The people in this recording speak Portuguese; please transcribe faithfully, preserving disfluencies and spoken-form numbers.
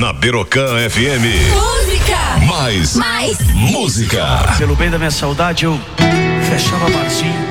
Na Berocan F M. Música. Mais. Mais. Música. Pelo bem da minha saudade, eu fechava barzinho